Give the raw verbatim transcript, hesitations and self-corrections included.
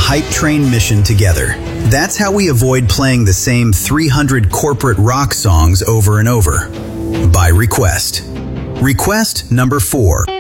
hype train mission together. That's how we avoid playing the same three hundred corporate rock songs over and over. By request. Request number four.